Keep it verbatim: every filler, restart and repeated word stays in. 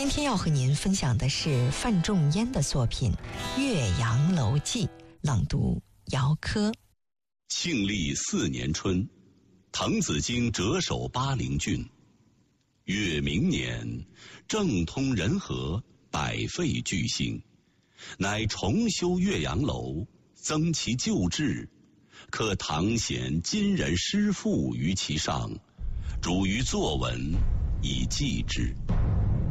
今天要和您分享的是范仲淹的作品《岳阳楼记》，朗读姚科。 庆历四年春，滕子京谪守巴陵郡。越明年，政通人和，百废具兴，乃重修岳阳楼，增其旧制，刻唐贤今人诗赋于其上，主于作文，以记之。